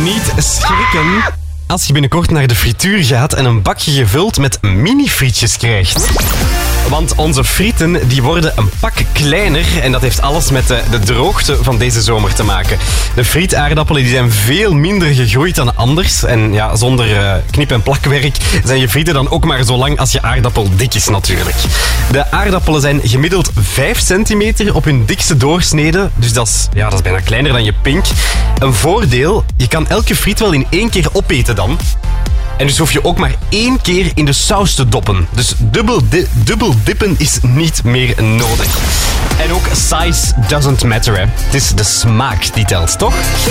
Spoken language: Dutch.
Niet schrikken als je binnenkort naar de frituur gaat en een bakje gevuld met mini-frietjes krijgt. Want onze frieten die worden een pak kleiner en dat heeft alles met de droogte van deze zomer te maken. De frietaardappelen die zijn veel minder gegroeid dan anders. En ja, zonder knip- en plakwerk zijn je frieten dan ook maar zo lang als je aardappel dik is natuurlijk. De aardappelen zijn gemiddeld 5 centimeter op hun dikste doorsnede. Dus dat is bijna kleiner dan je pink. Een voordeel, je kan elke friet wel in 1 keer opeten dan. En dus hoef je ook maar 1 keer in de saus te doppen. Dus dubbel dippen is niet meer nodig. En ook size doesn't matter, hè. Het is de smaak die telt, toch?